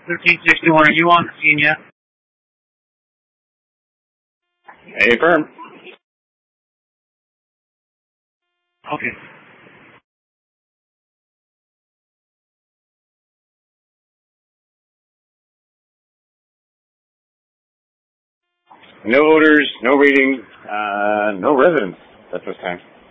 1361, are you on the scene yet? Affirm. Okay. No odors, no readings, no residents at this time.